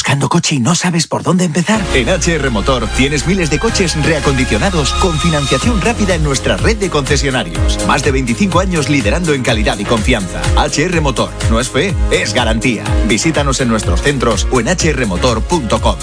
buscando coche y no sabes por dónde empezar? En HR Motor tienes miles de coches reacondicionados con financiación rápida en nuestra red de concesionarios. Más de 25 años liderando en calidad y confianza. HR Motor. No es fe, es garantía. Visítanos en nuestros centros o en hrmotor.com.